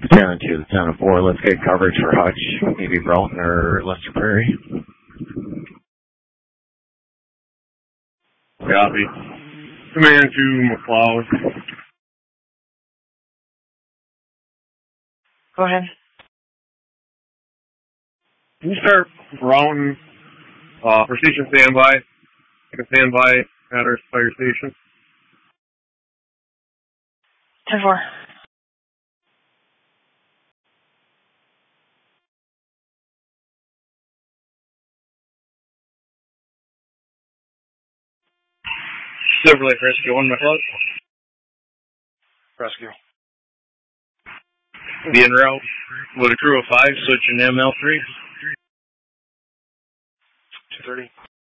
10 to 10-4, let's get coverage for Hutch, maybe Broughton or Lester Prairie. Copy. Command to McLeod. Go ahead. Can you start Broughton for station standby? I can stand by at our fire station. 10-4. Chevrolet Rescue 1 McLeod. Rescue. Be en route with a crew of 5, switching ML3. 230.